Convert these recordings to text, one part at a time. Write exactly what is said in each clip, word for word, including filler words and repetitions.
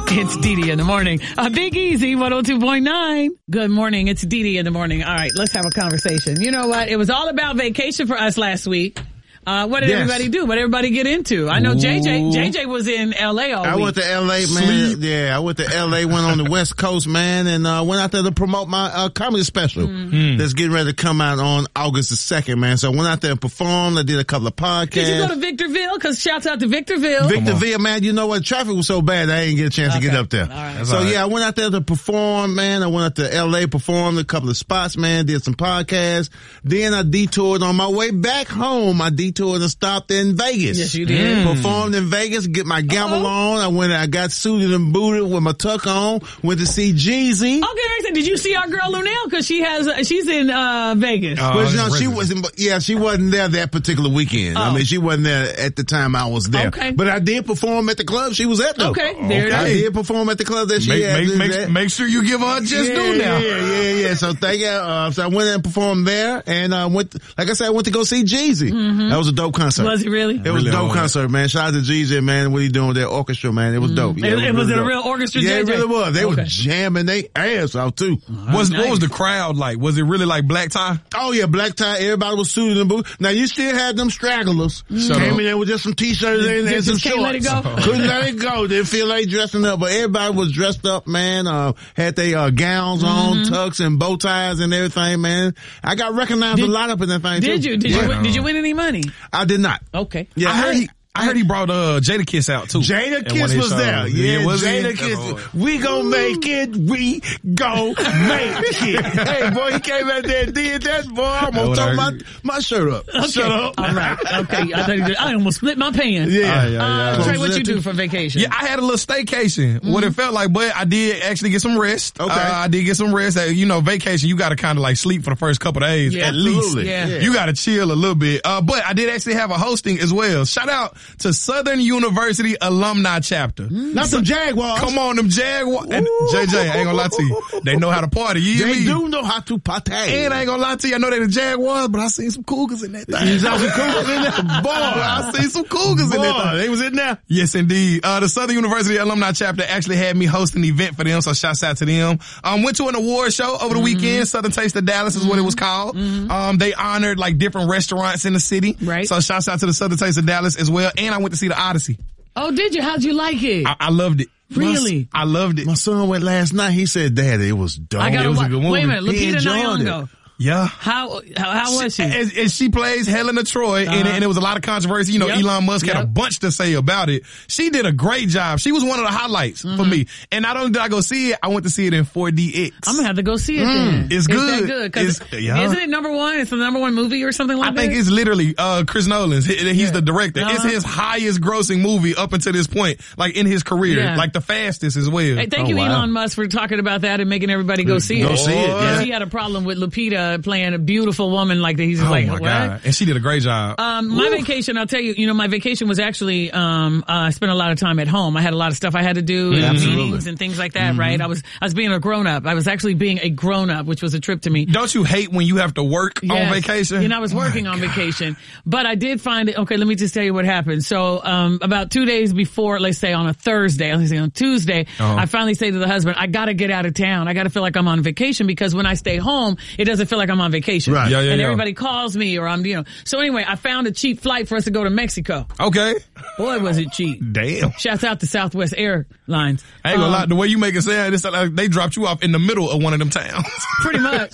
It's Dee Dee in the morning. Uh, Big Easy, one oh two point nine. Good morning. It's Dee Dee in the morning. All right, let's have a conversation. You know what? It was all about vacation for us last week. Uh, what did yes. everybody do? What did everybody get into? I know J J, J J was in L A all I week. I went to L A, man. Sleep. Yeah, I went to L A, went on the West Coast, man, and uh, went out there to promote my uh, comedy special mm-hmm. that's getting ready to come out on August the second, man. So I went out there and performed. I did a couple of podcasts. Did you go to Victorville? Because shouts out to Victorville. Victorville, man, you know what? Traffic was so bad I didn't get a chance okay. to get up there. Right. So, right. yeah, I went out there to perform, man. I went out to L A, performed a couple of spots, man, did some podcasts. Then I detoured on my way back home. I detoured and stopped in Vegas. Yes, you did. Mm. Performed in Vegas, get my gamble Uh-oh. on. I went, I got suited and booted with my tuck on. Went to see Jeezy. Okay, I said, did you see our girl Lunel? Because she has, uh, she's in uh Vegas. Uh, well, no, she wasn't. Yeah, she wasn't there that particular weekend. Oh. I mean, she wasn't there at the time I was there. Okay. But I did perform at the club she was at, though. Okay, there okay. I it is. did perform at the club that she make, had. Make, make, make sure you give her just yeah, due now. Yeah, yeah, yeah. So thank you. Uh, so I went and performed there, and I uh, went. To, like I said, I went to go see Jeezy. Mm-hmm. That was a dope concert. Was it really? It was really a dope hard. concert, man. Shout out to Jeezy, man. What he doing with that orchestra, man? It was dope. Yeah, it, it was, it was really a dope. real orchestra. Yeah, J J? it really was. They okay. were jamming their ass out too. Oh, was nice. What was the crowd like? Was it really like black tie? Oh yeah, black tie. Everybody was suited and booted. Now you still had them stragglers. Shut Came up. in there with just some t-shirts and, and some just shorts. can't let it go. Couldn't let it go. Didn't feel like dressing up, but everybody was dressed up, man. Uh, had their uh, gowns on, mm-hmm. tucks and bow ties and everything, man. I got recognized did, a lot up in that thing. Did too. you? Did yeah. you? Win, did you win any money? I did not. Okay. Yeah, I heard he. I heard he brought uh, Jada Kiss out too. Jada Kiss was there. Yeah, yeah was Jada he? Kiss. Oh. We gon' make it. We gon' make it. Hey, boy, he came out there and did that, boy. I'm gonna throw my, my shirt up. Okay. Shut up. All right. Okay. I, thought you did. I almost split my pants. Yeah. Uh, yeah, yeah. Uh, Trey, what you do for vacation? Yeah, I had a little staycation. Mm-hmm. What it felt like, but I did actually get some rest. Okay. Uh, I did get some rest. Uh, you know, vacation, you gotta kind of like sleep for the first couple of days. Yeah, at least. yeah. yeah. You gotta chill a little bit. Uh, but I did actually have a hosting as well. Shout out to Southern University Alumni Chapter. Mm. Not some Jaguars. Come on, them Jaguars. And J J, I ain't gonna lie to you. They know how to party. You They me? do know how to party. And I ain't gonna lie to you. I know they the Jaguars, but I seen some Cougars in that thing. You saw some Cougars in there? Boy, I seen some Cougars boy, in that thing. they was in there? Yes, indeed. Uh, the Southern University Alumni Chapter actually had me host an event for them, so shouts out to them. Um, went to an award show over the mm-hmm. weekend. Southern Taste of Dallas is mm-hmm. what it was called. Mm-hmm. Um, they honored like different restaurants in the city. Right. So shouts out to the Southern Taste of Dallas as well. And I went to see the Odyssey. Oh, did you? How'd you like it? I, I loved it. Really? My, I loved it. My son went last night. He said, Dad, it was dope. I gotta it was wa- a good movie. Wait a minute. He Lupita enjoyed Nyong'o. it. Yeah. How, how, how was she? And, and she plays Helena Troy, uh-huh. and, and there was a lot of controversy. You know, yep. Elon Musk yep. had a bunch to say about it. She did a great job. She was one of the highlights mm-hmm. for me. And not only did I go see it, I went to see it in four D X. I'm gonna have to go see it mm, then. It's Is good. That good? Cause it's, yeah. Isn't it number one? It's the number one movie or something like I that? I think it's literally, uh, Chris Nolan's. He, he's yeah. the director. Uh-huh. It's his highest grossing movie up until this point, like in his career. Yeah. Like the fastest as well. Hey, thank oh, you, wow. Elon Musk, for talking about that and making everybody go see go it. see it, yeah. He had a problem with Lupita playing a beautiful woman like that. He's just oh like, my what? God. And she did a great job. Um, my vacation, I'll tell you, you know, my vacation was actually, um, uh, I spent a lot of time at home. I had a lot of stuff I had to do, Yeah, and absolutely. meetings and things like that, Mm-hmm. right? I was, I was being a grown up. I was actually being a grown up, which was a trip to me. Don't you hate when you have to work Yes. on vacation? You know, I was working oh on God. vacation, but I did find it. Okay, let me just tell you what happened. So, um, about two days before, let's say on a Thursday, let's say on Tuesday, Uh-huh. I finally say to the husband, I gotta get out of town. I gotta feel like I'm on vacation, because when I stay home, it doesn't feel like I'm on vacation. Right. Yeah, yeah, and yeah. everybody calls me, or I'm, you know. So anyway, I found a cheap flight for us to go to Mexico. Okay. Boy, was it cheap. Damn. Shouts out to Southwest Airlines. I ain't gonna Um, lie, the way you make it sound, it's like they dropped you off in the middle of one of them towns. Pretty much.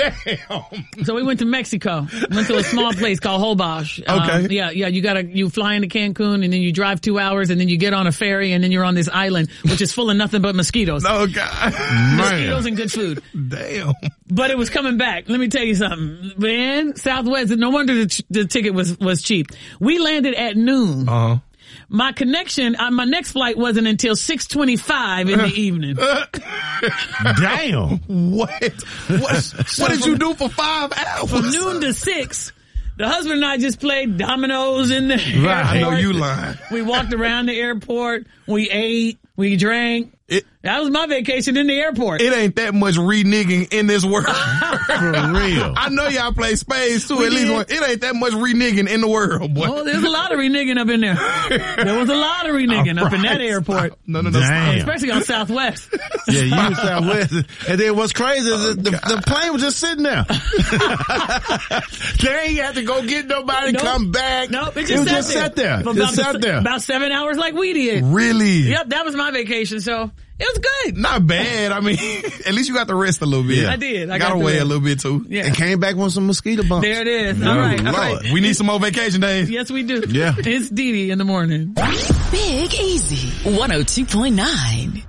Damn. So we went to Mexico. Went to a small place called Holbox. Um, Okay. yeah, yeah. You gotta, you fly into Cancun, and then you drive two hours, and then you get on a ferry, and then you're on this island, which is full of nothing but mosquitoes. Oh God. Mosquitoes and good food. Damn. But it was coming back. Let me tell you something. Man, Southwest, no wonder the, ch- the ticket was, was cheap. We landed at noon. Uh-huh. My connection, uh, my next flight wasn't until six twenty-five in the evening. Damn. What? What, what did you do for five hours? From noon to six. The husband and I just played dominoes in the Right. I know airport. you lying. We walked around the airport. We ate. We drank. It, that was my vacation in the airport. It ain't that much reneging in this world. For real. I know y'all play spades too, We at least did. one. It ain't that much reneging in the world, boy. Oh, there's a lot of reneging up in there. There was a lot of reneging up in that Right. airport. No, no, no. Damn. Stop. Especially on Southwest. Yeah, you was Southwest. And then what's crazy is Oh, that the, the plane was just sitting there. They ain't had to go get nobody, Nope. come back. Nope, it it just, was sat, just there. sat there. For Just about, sat the- there. about seven hours like we did. Really? Yep, that was my vacation, so it was good. Not bad. I mean, at least you got to rest a little bit. Yeah. I did. I got got to to weigh a rest. little bit too. Yeah. And came back with some mosquito bumps. There it is. Oh, All right. All Lord. right. We need some more vacation days. Yes, we do. Yeah. It's Dee Dee in the morning. Big Easy, one oh two point nine.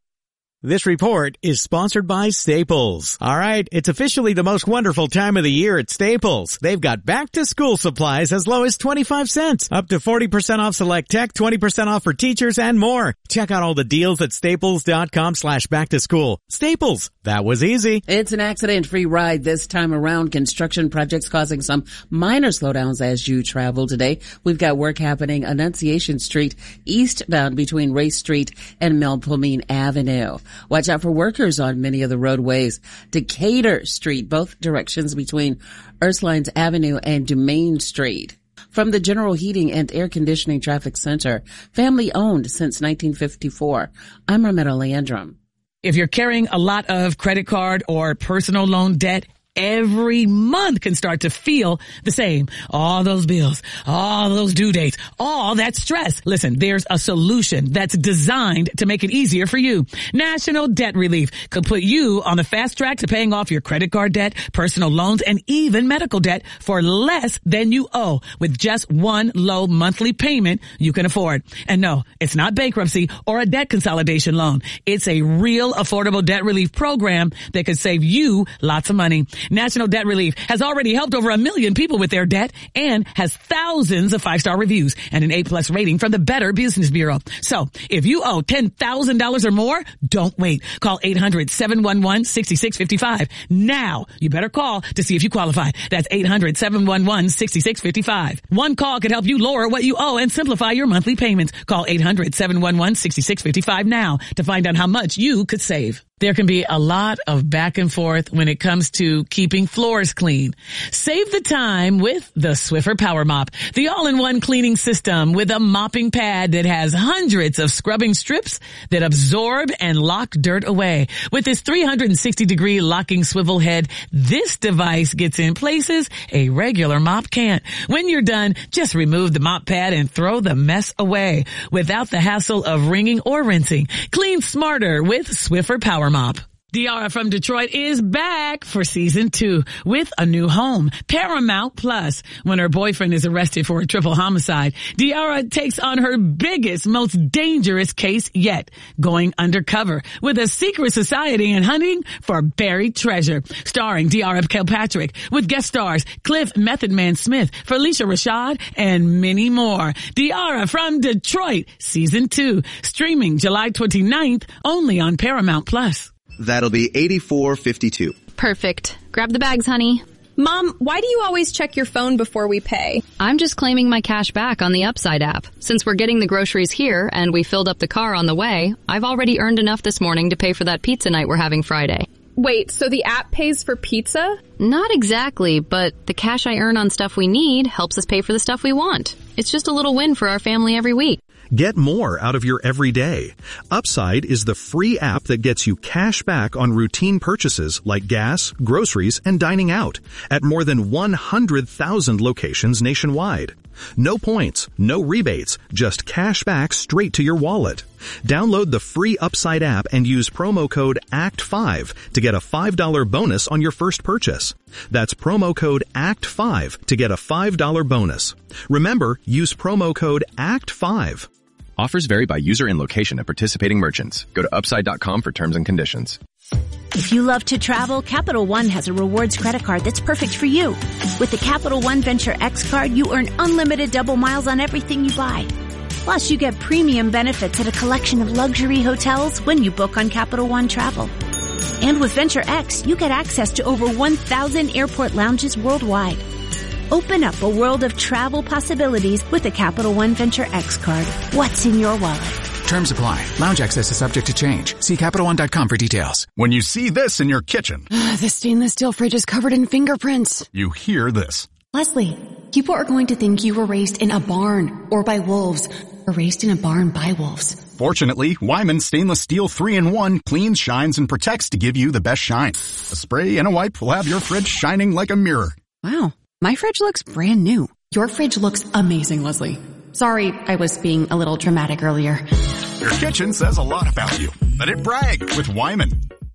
This report is sponsored by Staples. All right, it's officially the most wonderful time of the year at Staples. They've got back-to-school supplies as low as twenty-five cents, up to forty percent off select tech, twenty percent off for teachers, and more. Check out all the deals at staples.com slash back-to-school. Staples, that was easy. It's an accident-free ride this time around. Construction projects causing some minor slowdowns as you travel today. We've got work happening Annunciation Street eastbound between Race Street and Melpomene Avenue. Watch out for workers on many of the roadways. Decatur Street, both directions between Ursulines Avenue and Dumaine Street. From the General Heating and Air Conditioning Traffic Center, family owned since nineteen fifty-four. I'm Rametta Landrum. If you're carrying a lot of credit card or personal loan debt, every month can start to feel the same. All those bills, all those due dates, all that stress. Listen, there's a solution that's designed to make it easier for you. National Debt Relief could put you on the fast track to paying off your credit card debt, personal loans, and even medical debt for less than you owe with just one low monthly payment you can afford. And no, it's not bankruptcy or a debt consolidation loan. It's a real affordable debt relief program that could save you lots of money. National Debt Relief has already helped over a million people with their debt and has thousands of five-star reviews and an A-plus rating from the Better Business Bureau. So if you owe ten thousand dollars or more, don't wait. Call eight hundred, seven one one, six six five five. Now, you better call to see if you qualify. That's eight hundred, seven one one, six six five five. One call could help you lower what you owe and simplify your monthly payments. Call eight hundred, seven one one, six six five five now to find out how much you could save. There can be a lot of back and forth when it comes to keeping floors clean. Save the time with the Swiffer Power Mop, the all-in-one cleaning system with a mopping pad that has hundreds of scrubbing strips that absorb and lock dirt away. With this three hundred sixty degree locking swivel head, this device gets in places a regular mop can't. When you're done, just remove the mop pad and throw the mess away without the hassle of wringing or rinsing. Clean smarter with Swiffer Power Mop. Diara from Detroit is back for season two with a new home, Paramount Plus. When her boyfriend is arrested for a triple homicide, Diara takes on her biggest, most dangerous case yet, going undercover with a secret society and hunting for buried treasure. Starring Diara Kilpatrick with guest stars Cliff Method Man Smith, Felicia Rashad, and many more. Diara from Detroit, season two, streaming July twenty-ninth, only on Paramount Plus. That'll be eighty-four fifty-two. Perfect. Grab the bags, honey. Mom, why do you always check your phone before we pay? I'm just claiming my cash back on the Upside app. Since we're getting the groceries here and we filled up the car on the way, I've already earned enough this morning to pay for that pizza night we're having Friday. Wait, so the app pays for pizza? Not exactly, but the cash I earn on stuff we need helps us pay for the stuff we want. It's just a little win for our family every week. Get more out of your everyday. Upside is the free app that gets you cash back on routine purchases like gas, groceries, and dining out at more than one hundred thousand locations nationwide. No points, no rebates, just cash back straight to your wallet. Download the free Upside app and use promo code A C T five to get a five dollars bonus on your first purchase. That's promo code A C T five to get a five dollars bonus. Remember, use promo code A C T five. Offers vary by user and location at participating merchants. Go to upside dot com for terms and conditions. If you love to travel, Capital One has a rewards credit card that's perfect for you. With the Capital One Venture X card, you earn unlimited double miles on everything you buy. Plus, you get premium benefits at a collection of luxury hotels when you book on Capital One Travel. And with Venture X, you get access to over one thousand airport lounges worldwide. Open up a world of travel possibilities with the Capital One Venture X card. What's in your wallet? Terms apply. Lounge access is subject to change. See Capital One dot com for details. When you see this in your kitchen, the stainless steel fridge is covered in fingerprints. You hear this. Leslie, people are going to think you were raised in a barn or by wolves or raised in a barn by wolves. Fortunately, Wyman Stainless Steel three in one cleans, shines, and protects to give you the best shine. A spray and a wipe will have your fridge shining like a mirror. Wow, my fridge looks brand new. Your fridge looks amazing, Leslie. Sorry, I was being a little dramatic earlier. Your kitchen says a lot about you. Let it brag with Wyman.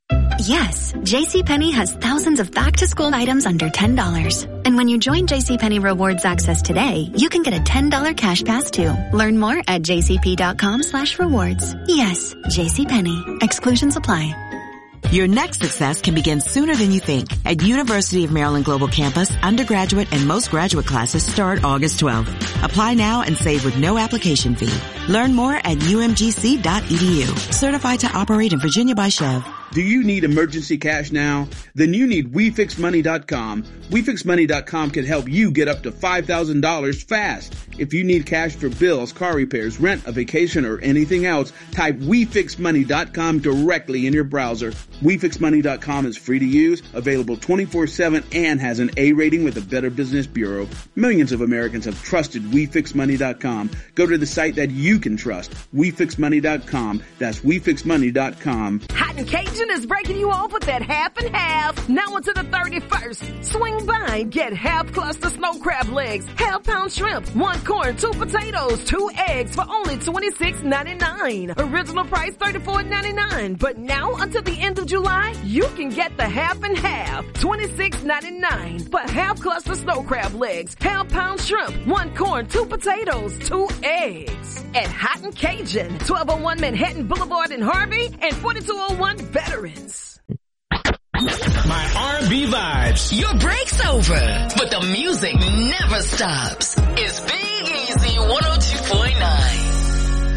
Yes, JCPenney has thousands of back-to-school items under ten dollars. And when you join JCPenney Rewards Access today, you can get a ten dollars cash pass too. Learn more at jcp.com slash rewards. Yes, JCPenney. Exclusions apply. Your next success can begin sooner than you think. At University of Maryland Global Campus, undergraduate and most graduate classes start August twelfth. Apply now and save with no application fee. Learn more at u m g c dot e d u. Certified to operate in Virginia by Chev. Do you need emergency cash now? Then you need we fix money dot com. we fix money dot com can help you get up to five thousand dollars fast. If you need cash for bills, car repairs, rent, a vacation, or anything else, type we fix money dot com directly in your browser. we fix money dot com is free to use, available twenty-four seven, and has an A rating with the Better Business Bureau. Millions of Americans have trusted we fix money dot com. Go to the site that you can trust, we fix money dot com. That's we fix money dot com. Hot and Cajun is breaking you off with that half and half. Now until the thirty-first. Swing by and get half cluster snow crab legs, half pound shrimp, one corn, two potatoes, two eggs for only twenty-six ninety-nine. Original price thirty-four ninety-nine. But now until the end of July, you can get the half and half, twenty-six ninety-nine. For half cluster snow crab legs, half pound shrimp, one corn, two potatoes, two eggs. At Hot and Cajun, twelve oh one Manhattan Boulevard in Harvey and forty-two oh one Veterans. My R and B vibes. Your break's over, but the music never stops. It's Big Easy one oh two point nine.